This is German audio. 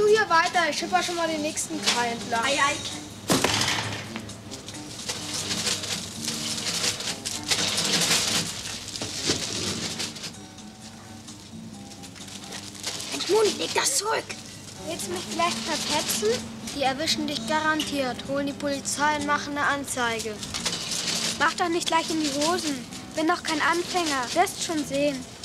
du hier weiter. Ich schipper schon mal den nächsten Kai entlang. Ei, ei. Mensch, Moni, leg das zurück. Willst du mich vielleicht verpetzen? Die erwischen dich garantiert, holen die Polizei und machen eine Anzeige. Mach doch nicht gleich in die Hosen. Bin doch kein Anfänger. Wirst schon sehen.